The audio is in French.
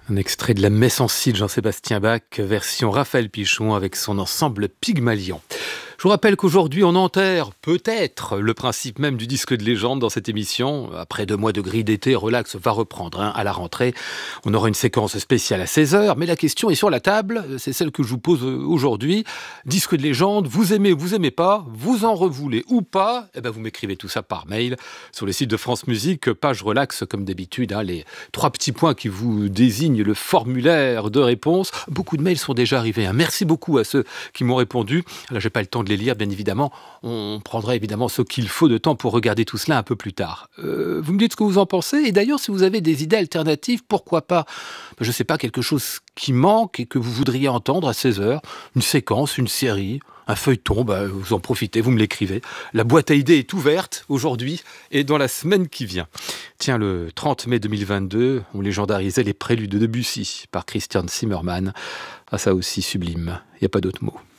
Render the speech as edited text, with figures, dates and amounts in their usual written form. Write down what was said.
Un extrait de la Messe en Cid, Jean-Sébastien Bach, version Raphaël Pichon avec son ensemble Pygmalion. Je vous rappelle qu'aujourd'hui, on enterre peut-être le principe même du disque de légende dans cette émission. Après 2 mois de grille d'été, Relax va reprendre à la rentrée. On aura une séquence spéciale à 16h, mais la question est sur la table. C'est celle que je vous pose aujourd'hui. Disque de légende, vous aimez ou vous aimez pas, vous en revoulez ou pas, vous m'écrivez tout ça par mail sur le site de France Musique, page Relax comme d'habitude. Les 3 petits points qui vous désignent le formulaire de réponse. Beaucoup de mails sont déjà arrivés. Merci beaucoup à ceux qui m'ont répondu. Là, j'ai pas le temps de les lire, bien évidemment. On prendra évidemment ce qu'il faut de temps pour regarder tout cela un peu plus tard. Vous me dites ce que vous en pensez. Et d'ailleurs, si vous avez des idées alternatives, pourquoi pas, je ne sais pas, quelque chose qui manque et que vous voudriez entendre à 16h, une séquence, une série, un feuilleton, vous en profitez, vous me l'écrivez. La boîte à idées est ouverte aujourd'hui et dans la semaine qui vient. Tiens, le 30 mai 2022, on légendarisait les préludes de Debussy par Christian Zimmermann. Ah, ça aussi sublime, il n'y a pas d'autre mot.